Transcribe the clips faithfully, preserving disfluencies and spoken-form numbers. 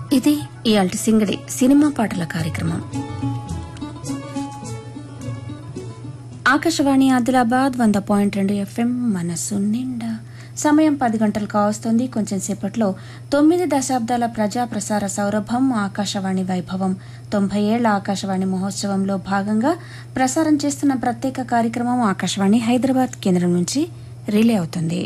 ఇది ఇయాల్టి సింగడి సినిమా పాటల కార్యక్రమం. ఆకాశవాణి ఆదిలాబాద్ వంద పాయింట్ రెండు ఎఫ్ఎం మనసు నిండా. సమయం పది గంటలు కావస్తోంది. కొంచెం సేపట్లో తొమ్మిది దశాబ్దాల ప్రజా ప్రసార సౌరభం ఆకాశవాణి వైభవం తొంభై ఏళ్ల ఆకాశవాణి మహోత్సవంలో భాగంగా ప్రసారం చేస్తున్న ప్రత్యేక కార్యక్రమం ఆకాశవాణి హైదరాబాద్ కేంద్రం నుంచి రిలే అవుతుంది.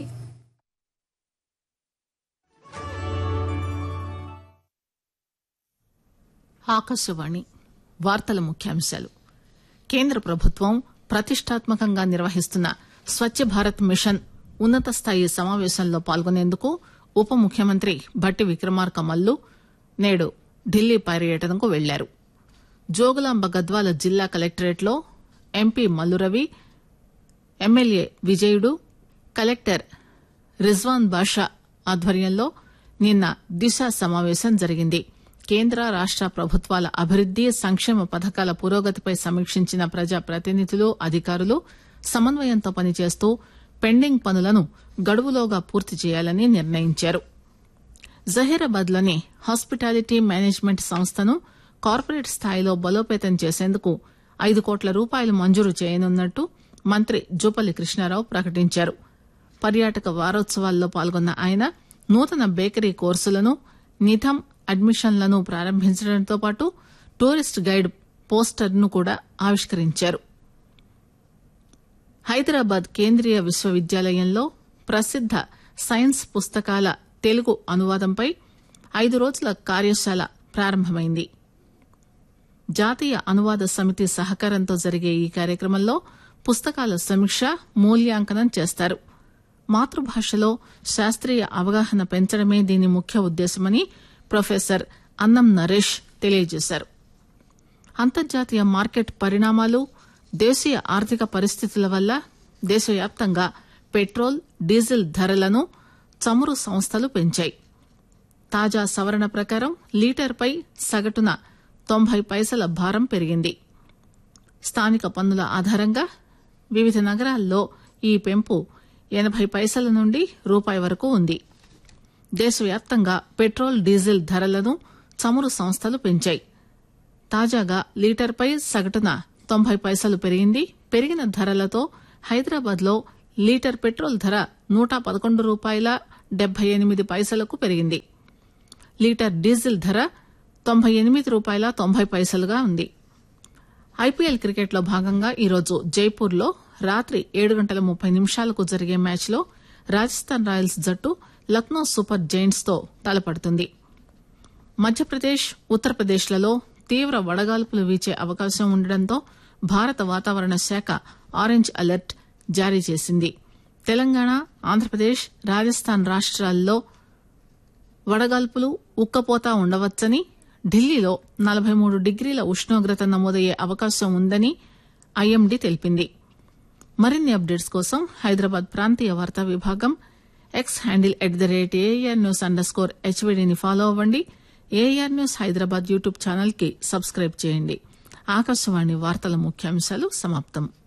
ఆకాశవాణి వార్తల ముఖ్యాంశాలు. కేంద్ర ప్రభుత్వం ప్రతిష్టాత్మకంగా నిర్వహిస్తున్న స్వచ్ఛ భారత్ మిషన్ ఉన్నత స్థాయి సమావేశంలో పాల్గొనేందుకు ఉప ముఖ్యమంత్రి భట్టి విక్రమార్క మల్లు నేడు ఢిల్లీ పర్యటనకు వెళ్లారు. జోగులాంబ గద్వాల జిల్లా కలెక్టరేట్లో ఎంపీ మల్లురవి, ఎమ్మెల్యే విజయుడు, కలెక్టర్ రిజ్వాన్ బాషా ఆధ్వర్యంలో నిన్న దిశ సమావేశం జరిగింది. కేంద్ర రాష్ట ప్రభుత్వాల అభివృద్ది సంక్షేమ పథకాల పురోగతిపై సమీక్షించిన ప్రజా ప్రతినిధులు, అధికారులు సమన్వయంతో పనిచేస్తూ పెండింగ్ పనులను గడువులోగా పూర్తి చేయాలని నిర్ణయించారు. జహీరాబాద్ లోని హాస్పిటాలిటీ మేనేజ్మెంట్ సంస్థను కార్పొరేట్ స్థాయిలో బలోపేతం చేసేందుకు ఐదు కోట్ల రూపాయలు మంజూరు చేయనున్నట్టు మంత్రి జూపల్లి కృష్ణారావు ప్రకటించారు. పర్యాటక వారోత్సవాల్లో పాల్గొన్న ఆయన నూతన బేకరీ కోర్సులను, నిథం అడ్మిషన్లను ప్రారంభించడంతో పాటు టూరిస్ట్ గైడ్ పోస్టర్ను కూడా ఆవిష్కరించారు. హైదరాబాద్ కేంద్రీయ విశ్వవిద్యాలయంలో ప్రసిద్ద సైన్స్ పుస్తకాల తెలుగు అనువాదంపై ఐదు రోజుల కార్యశాల ప్రారంభమైంది. జాతీయ అనువాద సమితి సహకారంతో జరిగే ఈ కార్యక్రమంలో పుస్తకాల సమీక్ష, మూల్యాంకనం చేస్తారు. మాతృభాషలో శాస్త్రీయ అవగాహన పెంచడమే దీని ముఖ్య ఉద్దేశమని ప్రొఫెసర్ అన్నం నరేష్ తెలియజేశారు. అంతర్జాతీయ మార్కెట్ పరిణామాలు, దేశీయ ఆర్థిక పరిస్థితుల వల్ల దేశవ్యాప్తంగా పెట్రోల్, డీజిల్ ధరలను చమురు సంస్థలు పెంచాయి. తాజా సవరణ ప్రకారం లీటర్పై సగటున తొంభై పైసల భారం పెరిగింది. స్థానిక పన్నుల ఆధారంగా వివిధ నగరాల్లో ఈ పెంపు ఎనభై పైసల నుండి రూపాయి వరకు ఉంది. దేశవ్యాప్తంగా పెట్రోల్, డీజిల్ ధరలను చమురు సంస్థలు పెంచాయి. తాజాగా లీటర్పై సగటున తొంభై పైసలు పెరిగింది. పెరిగిన ధరలతో హైదరాబాద్ లో లీటర్ పెట్రోల్ ధర నూట పదకొండు రూపాయల డెబ్బై ఎనిమిది పైసలకు పెరిగింది. లీటర్ డీజిల్ ధర తొంభై ఎనిమిది రూపాయల తొంభై పైసలుగా ఉంది. ఐపీఎల్ క్రికెట్ లో భాగంగా ఈరోజు జైపూర్ లో రాత్రి ఏడు గంటల ముప్పై నిమిషాలకు జరిగే మ్యాచ్ లో రాజస్థాన్ రాయల్స్ జట్టు లక్నో సూపర్ జైంట్స్ తో తలపడుతుంది. మధ్యప్రదేశ్, ఉత్తరప్రదేశ్ లలో తీవ్ర వడగాల్పులు వీచే అవకాశం ఉండడంతో భారత వాతావరణ శాఖ ఆరెంజ్ అలర్ట్ జారీ చేసింది. తెలంగాణ, ఆంధ్రప్రదేశ్, రాజస్థాన్ రాష్ట్రాల్లో వడగాల్పులు, ఉక్కపోత ఉండవచ్చని, ఢిల్లీలో నలభై మూడు డిగ్రీల ఉష్ణోగ్రత నమోదయ్యే అవకాశం ఉందని ఐఎండీ తెలిపింది. మరిన్ని అప్డేట్స్ కోసం హైదరాబాద్ ప్రాంతీయ వార్తా విభాగం X handle at the rate AR news under score హెచ్వీడీని follow అవ్వండి. AR news Hyderabad YouTube channel కి సబ్స్క్రైబ్ చేయండి. ఆకాశవాణి వార్తల ముఖ్యాంశాలు సమాప్తం.